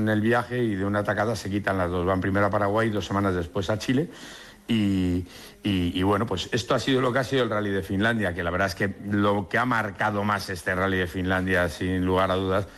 en el viaje y de una tacada se quitan las dos. Van primero a Paraguay y 2 semanas después a Chile. Y bueno, pues esto ha sido lo que ha sido el Rally de Finlandia, que la verdad es que lo que ha marcado más este Rally de Finlandia, sin lugar a dudas,